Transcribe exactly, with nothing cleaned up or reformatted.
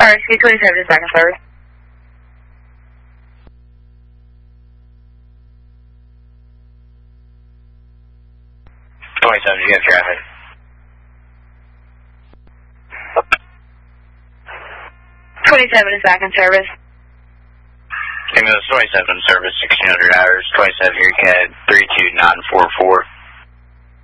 R S Q twenty-seven is back in service. twenty-seven, you have traffic. twenty-seven is back in service. King of twenty-seven service, sixteen hundred hours, twenty-seven here, C A D three two nine four four.